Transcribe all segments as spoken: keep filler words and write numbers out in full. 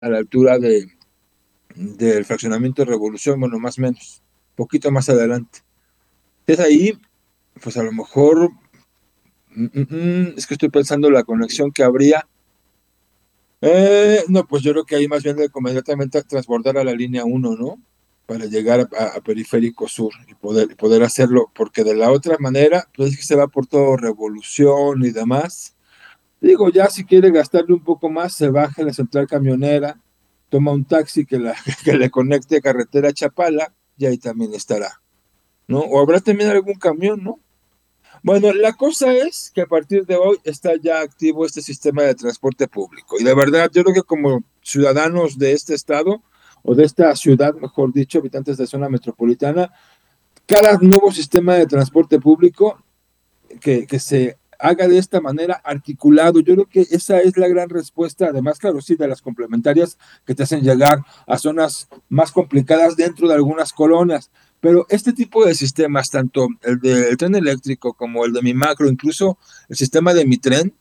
a la altura de, del fraccionamiento de Revolución, bueno, más o menos, poquito más adelante. Es ahí, pues a lo mejor, mm, mm, mm, es que estoy pensando la conexión que habría. Eh, no, pues yo creo que ahí más bien de inmediatamente transbordar a la línea uno, ¿no? Para llegar a, a Periférico Sur y poder, poder hacerlo, porque de la otra manera, pues es que se va por todo Revolución y demás. Digo, ya si quiere gastarle un poco más, se baja en la central camionera, toma un taxi que, la, que le conecte a carretera Chapala y ahí también estará, ¿no? O habrá también algún camión, ¿no? Bueno, la cosa es que a partir de hoy está ya activo este sistema de transporte público. Y de verdad, yo creo que como ciudadanos de este estado, o de esta ciudad, mejor dicho, habitantes de zona metropolitana, cada nuevo sistema de transporte público que, que se haga de esta manera articulado. Yo creo que esa es la gran respuesta, además, claro, sí, de las complementarias que te hacen llegar a zonas más complicadas dentro de algunas colonias. Pero este tipo de sistemas, tanto el del tren eléctrico como el de mi macro, incluso el sistema de mi tren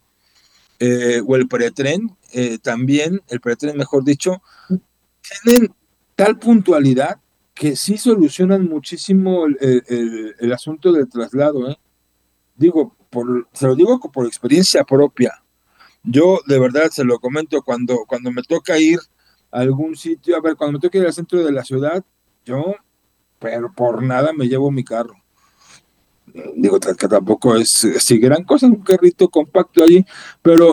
eh, o el pretren, eh, también, el pretren, mejor dicho, tienen tal puntualidad que sí solucionan muchísimo el, el, el, el asunto del traslado, ¿eh? Digo, por, se lo digo por experiencia propia. Yo de verdad se lo comento cuando, cuando me toca ir a algún sitio, a ver, cuando me toca ir al centro de la ciudad, yo, pero por nada me llevo mi carro. Digo, que tampoco es si gran cosa, un carrito compacto allí, pero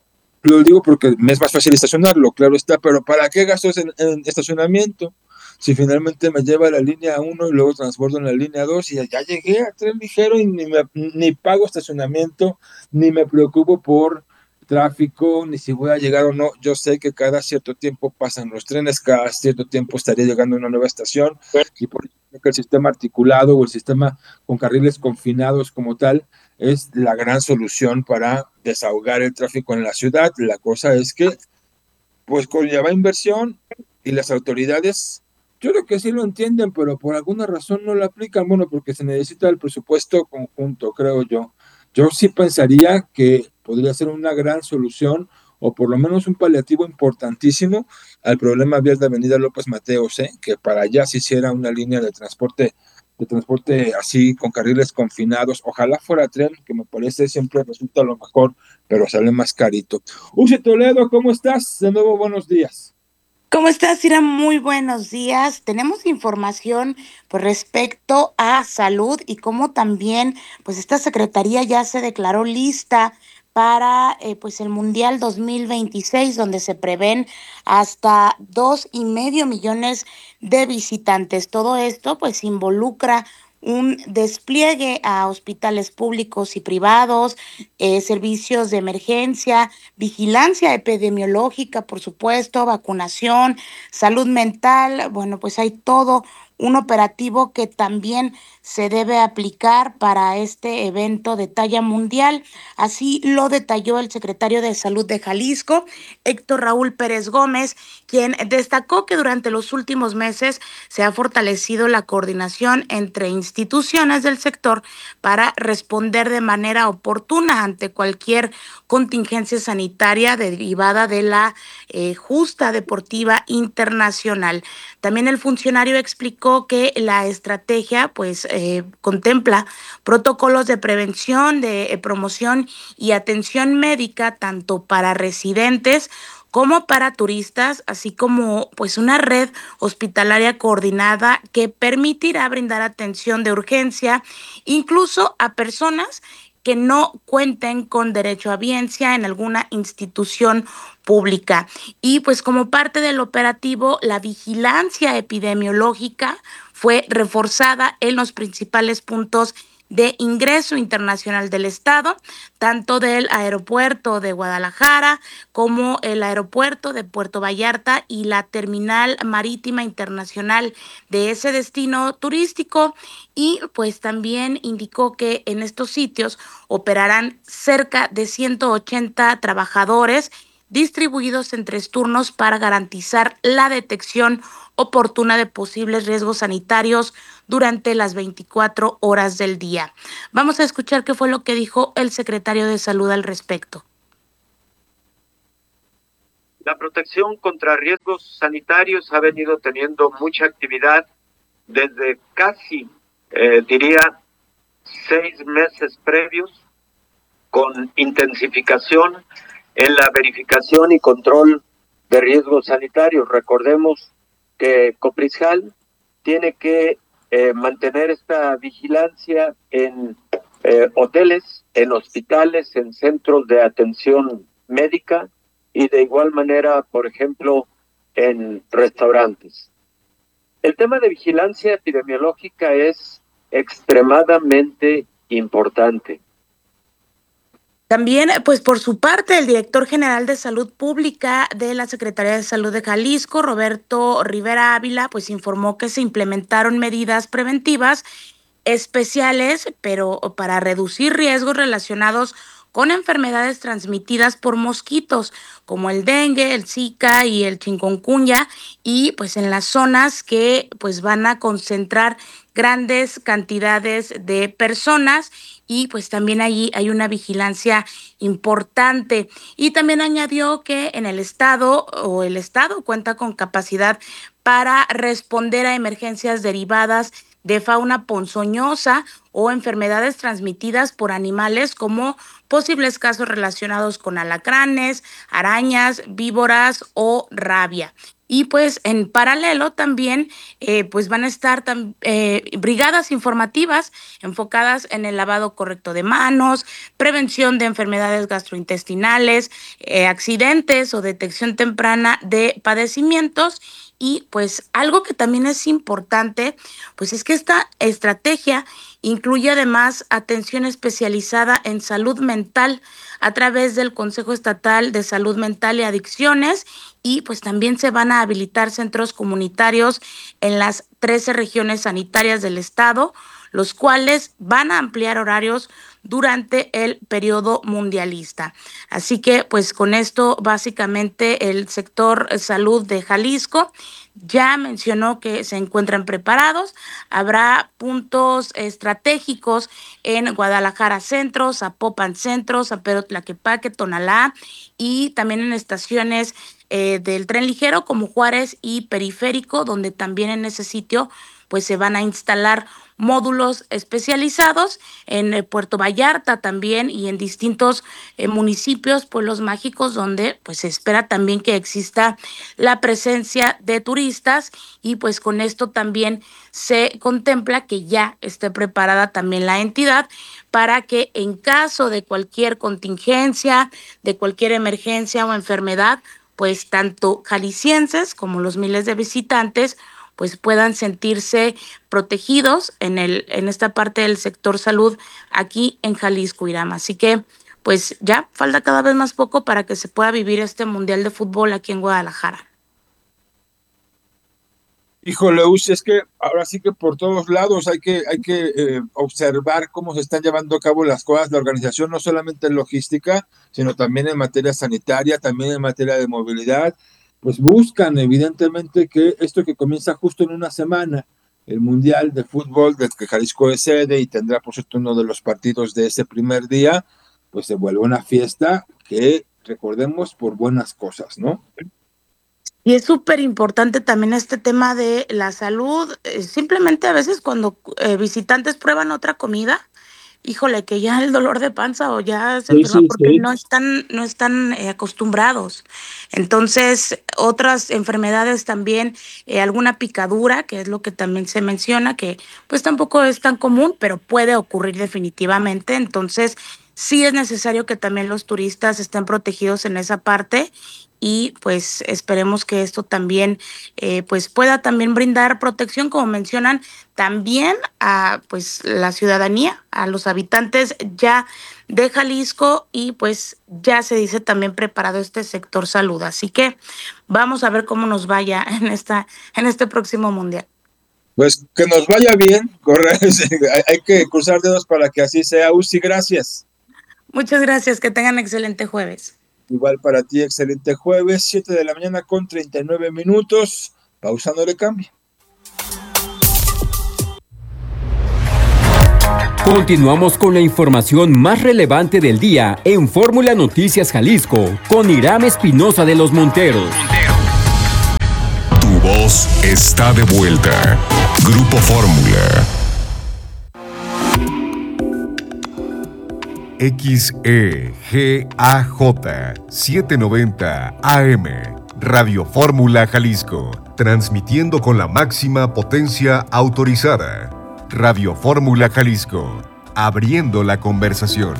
lo digo porque me es más fácil estacionarlo, claro está, pero ¿para qué gastos en, en estacionamiento? Si finalmente me lleva a la línea uno y luego transbordo en la línea dos y ya llegué a tren ligero y ni, me, ni pago estacionamiento, ni me preocupo por tráfico, ni si voy a llegar o no. Yo sé que cada cierto tiempo pasan los trenes, cada cierto tiempo estaría llegando a una nueva estación y por eso creo que el sistema articulado o el sistema con carriles confinados como tal es la gran solución para desahogar el tráfico en la ciudad. La cosa es que, pues, conlleva inversión y las autoridades, yo creo que sí lo entienden, pero por alguna razón no lo aplican. Bueno, porque se necesita el presupuesto conjunto, creo yo. Yo sí pensaría que podría ser una gran solución o por lo menos un paliativo importantísimo al problema vial de Avenida López Mateos, ¿eh? Que para allá se hiciera una línea de transporte de transporte así con carriles confinados. Ojalá fuera tren, que me parece siempre resulta lo mejor, pero sale más carito. Uche Toledo, ¿cómo estás? De nuevo, buenos días. ¿Cómo estás, Ira? Muy buenos días. Tenemos información pues, respecto a salud y cómo también pues esta secretaría ya se declaró lista para eh, pues el Mundial dos mil veintiséis, donde se prevén hasta dos y medio millones de visitantes. Todo esto pues involucra un despliegue a hospitales públicos y privados, eh, servicios de emergencia, vigilancia epidemiológica, por supuesto, vacunación, salud mental. Bueno, pues hay todo un operativo que también se debe aplicar para este evento de talla mundial. Así lo detalló el secretario de Salud de Jalisco, Héctor Raúl Pérez Gómez, quien destacó que durante los últimos meses se ha fortalecido la coordinación entre instituciones del sector para responder de manera oportuna ante cualquier contingencia sanitaria derivada de la eh, justa deportiva internacional. También el funcionario explicó que la estrategia pues eh, contempla protocolos de prevención, de eh, promoción y atención médica tanto para residentes como para turistas, así como pues una red hospitalaria coordinada que permitirá brindar atención de urgencia incluso a personas que no cuenten con derecho a biencia en alguna institución pública. Y pues como parte del operativo, la vigilancia epidemiológica fue reforzada en los principales puntos de ingreso internacional del estado, tanto del aeropuerto de Guadalajara como el aeropuerto de Puerto Vallarta y la terminal marítima internacional de ese destino turístico. Y pues también indicó que en estos sitios operarán cerca de ciento ochenta trabajadores distribuidos en tres turnos para garantizar la detección oportuna de posibles riesgos sanitarios durante las veinticuatro horas del día. Vamos a escuchar qué fue lo que dijo el secretario de Salud al respecto. La protección contra riesgos sanitarios ha venido teniendo mucha actividad desde casi, eh, diría, seis meses previos, con intensificación en la verificación y control de riesgos sanitarios. Recordemos que Coprisjal tiene que eh, mantener esta vigilancia en eh, hoteles, en hospitales, en centros de atención médica y de igual manera, por ejemplo, en restaurantes. El tema de vigilancia epidemiológica es extremadamente importante. También, pues por su parte, el director general de Salud Pública de la Secretaría de Salud de Jalisco, Roberto Rivera Ávila, pues informó que se implementaron medidas preventivas especiales, pero para reducir riesgos relacionados con enfermedades transmitidas por mosquitos, como el dengue, el zika y el chikungunya, y pues en las zonas que pues van a concentrar grandes cantidades de personas, y pues también allí hay una vigilancia importante. Y también añadió que en el estado o el estado cuenta con capacidad para responder a emergencias derivadas de fauna ponzoñosa o enfermedades transmitidas por animales, como posibles casos relacionados con alacranes, arañas, víboras o rabia. Y pues en paralelo también eh, pues van a estar tam, eh, brigadas informativas enfocadas en el lavado correcto de manos, prevención de enfermedades gastrointestinales, eh, accidentes o detección temprana de padecimientos. Y pues algo que también es importante, pues es que esta estrategia incluye además atención especializada en salud mental a través del Consejo Estatal de Salud Mental y Adicciones, y pues también se van a habilitar centros comunitarios en las trece regiones sanitarias del estado, los cuales van a ampliar horarios durante el periodo mundialista. Así que pues con esto básicamente el sector salud de Jalisco ya mencionó que se encuentran preparados. Habrá puntos estratégicos en Guadalajara Centro, Zapopan Centro, San Pedro Tlaquepaque, Tonalá, y también en estaciones eh, del tren ligero como Juárez y Periférico, donde también en ese sitio pues se van a instalar módulos especializados en eh, Puerto Vallarta también, y en distintos eh, municipios, pueblos mágicos, donde pues se espera también que exista la presencia de turistas, y pues con esto también se contempla que ya esté preparada también la entidad para que en caso de cualquier contingencia, de cualquier emergencia o enfermedad, pues tanto jaliscienses como los miles de visitantes pues puedan sentirse protegidos en el en esta parte del sector salud aquí en Jalisco, Irama. Así que pues ya falta cada vez más poco para que se pueda vivir este Mundial de Fútbol aquí en Guadalajara. Híjole, Uzi, es que ahora sí que por todos lados hay que, hay que eh, observar cómo se están llevando a cabo las cosas, la organización, no solamente en logística, sino también en materia sanitaria, también en materia de movilidad. Pues buscan evidentemente que esto que comienza justo en una semana, el Mundial de Fútbol del que Jalisco es sede y tendrá por cierto uno de los partidos de ese primer día, pues se vuelve una fiesta que recordemos por buenas cosas, ¿no? Y es súper importante también este tema de la salud. Eh, simplemente a veces cuando eh, visitantes prueban otra comida, híjole, que ya el dolor de panza o ya se Sí, enferma sí, porque sí. no están, no están eh, acostumbrados. Entonces, otras enfermedades también, eh, alguna picadura, que es lo que también se menciona, que pues tampoco es tan común, pero puede ocurrir definitivamente. Entonces, sí es necesario que también los turistas estén protegidos en esa parte, y pues esperemos que esto también eh, pues pueda también brindar protección, como mencionan, también a pues la ciudadanía, a los habitantes ya de Jalisco, y pues ya se dice también preparado este sector salud. Así que vamos a ver cómo nos vaya en esta en este próximo mundial. Pues que nos vaya bien, corre, hay, hay que cruzar dedos para que así sea. Uzi, gracias. Muchas gracias, que tengan excelente jueves. Igual para ti, excelente jueves, siete de la mañana con treinta y nueve minutos, pausándole cambio. Continuamos con la información más relevante del día en Fórmula Noticias Jalisco con Hiram Espinosa de los Monteros. Tu voz está de vuelta. Grupo Fórmula. X E G A J setecientos noventa A M, Radio Fórmula Jalisco, transmitiendo con la máxima potencia autorizada. Radio Fórmula Jalisco, abriendo la conversación.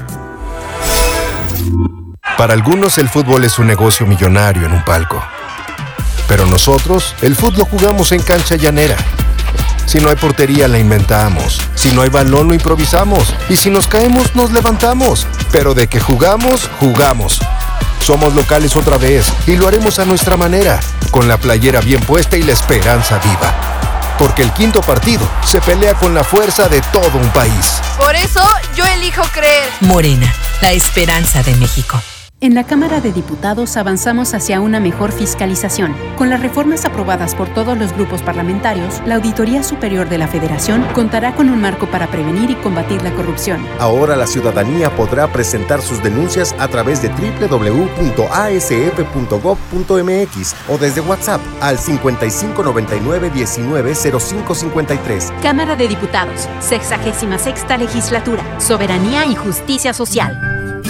Para algunos el fútbol es un negocio millonario en un palco. Pero nosotros, el fútbol lo jugamos en cancha llanera. Si no hay portería, la inventamos. Si no hay balón, lo improvisamos. Y si nos caemos, nos levantamos. Pero de que jugamos, jugamos. Somos locales otra vez y lo haremos a nuestra manera, con la playera bien puesta y la esperanza viva. Porque el quinto partido se pelea con la fuerza de todo un país. Por eso, yo elijo creer. Morena, la esperanza de México. En la Cámara de Diputados avanzamos hacia una mejor fiscalización. Con las reformas aprobadas por todos los grupos parlamentarios, la Auditoría Superior de la Federación contará con un marco para prevenir y combatir la corrupción. Ahora la ciudadanía podrá presentar sus denuncias a través de doble u doble u doble u punto a s f punto gob punto m x o desde WhatsApp al cincuenta y cinco noventa y nueve diecinueve cero cinco cincuenta y tres. Cámara de Diputados, sexagésima sexta legislatura, soberanía y justicia social.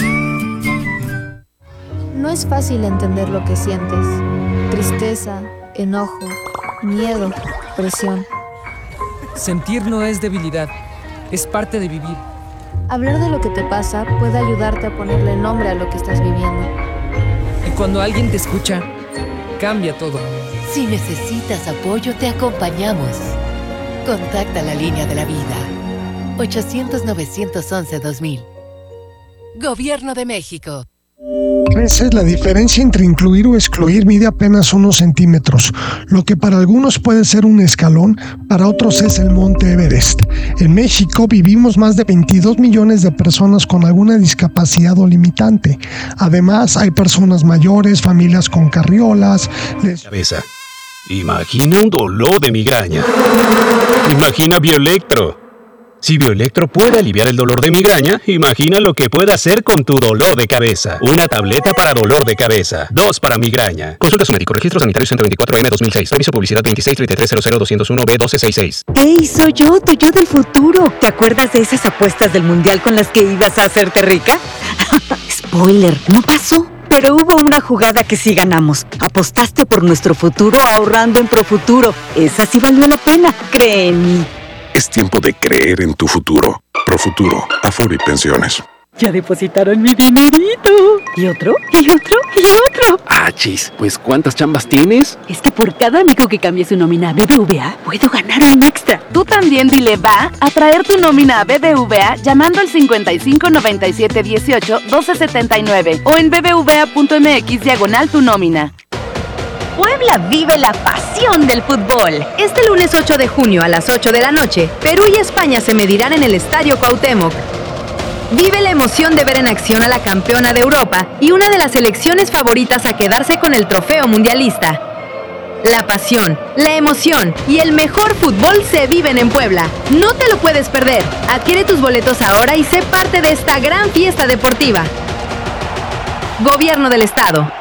No es fácil entender lo que sientes. Tristeza, enojo, miedo, presión. Sentir no es debilidad, es parte de vivir. Hablar de lo que te pasa puede ayudarte a ponerle nombre a lo que estás viviendo. Y cuando alguien te escucha, cambia todo. Si necesitas apoyo, te acompañamos. Contacta la línea de la vida. ochocientos, novecientos once, dos mil. Gobierno de México. A veces la diferencia entre incluir o excluir mide apenas unos centímetros. Lo que para algunos puede ser un escalón, para otros es el Monte Everest. En México vivimos más de veintidós millones de personas con alguna discapacidad o limitante. Además, hay personas mayores, familias con carriolas. Les... Cabeza. Imagina un dolor de migraña. Imagina Bioelectro. Si Bioelectro puede aliviar el dolor de migraña, imagina lo que puede hacer con tu dolor de cabeza. Una tableta para dolor de cabeza, dos para migraña. Consulta a su médico. Registro Sanitario ciento veinticuatro M dos mil seis. Permiso publicidad veintiséis treinta y tres cero cero doscientos uno B doce sesenta y seis. ¡Ey, soy yo, tu yo del futuro! ¿Te acuerdas de esas apuestas del mundial con las que ibas a hacerte rica? Spoiler, no pasó. Pero hubo una jugada que sí ganamos. Apostaste por nuestro futuro ahorrando en Profuturo. Esa sí valió la pena, cree en mí. Es tiempo de creer en tu futuro. Profuturo, Afore y Pensiones. Ya depositaron mi dinerito. ¿Y otro? ¿Y otro? ¿Y otro? Ah, chis, pues ¿cuántas chambas tienes? Es que por cada amigo que cambie su nómina a B B V A, puedo ganar un extra. Tú también dile va a traer tu nómina a B B V A llamando al cincuenta y cinco noventa y siete dieciocho doce setenta y nueve o en b b v a punto m x diagonal tu nómina. Puebla vive la pasión del fútbol. Este lunes ocho de junio a las ocho de la noche, Perú y España se medirán en el Estadio Cuauhtémoc. Vive la emoción de ver en acción a la campeona de Europa y una de las selecciones favoritas a quedarse con el trofeo mundialista. La pasión, la emoción y el mejor fútbol se viven en Puebla. No te lo puedes perder. Adquiere tus boletos ahora y sé parte de esta gran fiesta deportiva. Gobierno del Estado.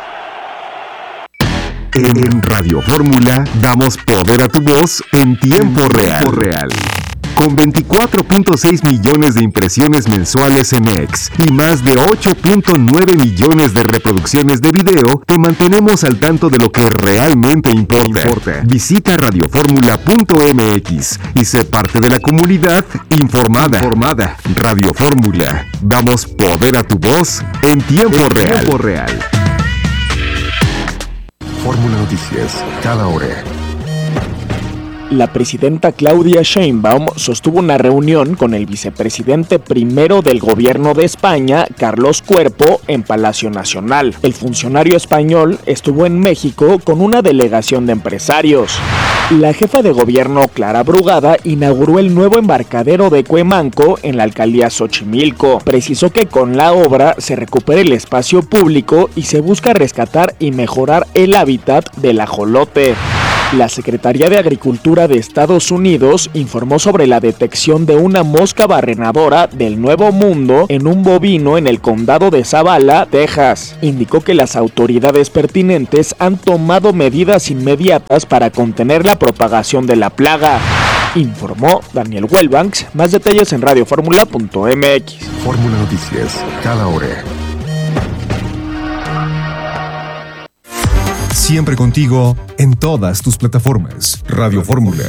En Radio Fórmula damos poder a tu voz en tiempo real. real. Con veinticuatro punto seis millones de impresiones mensuales en X y más de ocho punto nueve millones de reproducciones de video, te mantenemos al tanto de lo que realmente importa. importa. Visita radio fórmula punto m x y sé parte de la comunidad informada. informada. Radio Fórmula, damos poder a tu voz en tiempo en real. Tiempo real. Fórmula Noticias, cada hora. La presidenta Claudia Sheinbaum sostuvo una reunión con el vicepresidente primero del gobierno de España, Carlos Cuerpo, en Palacio Nacional. El funcionario español estuvo en México con una delegación de empresarios. La jefa de gobierno, Clara Brugada, inauguró el nuevo embarcadero de Cuemanco en la alcaldía Xochimilco. Precisó que con la obra se recupera el espacio público y se busca rescatar y mejorar el hábitat del ajolote. La Secretaría de Agricultura de Estados Unidos informó sobre la detección de una mosca barrenadora del Nuevo Mundo en un bovino en el condado de Zavala, Texas. Indicó que las autoridades pertinentes han tomado medidas inmediatas para contener la propagación de la plaga. Informó Daniel Wellbanks. Más detalles en radio fórmula punto m x. Fórmula Noticias, cada hora. Siempre contigo en todas tus plataformas. Radio Fórmula.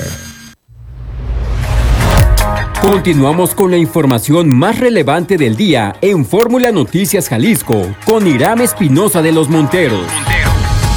Continuamos con la información más relevante del día en Fórmula Noticias Jalisco con Irán Espinosa de los Monteros.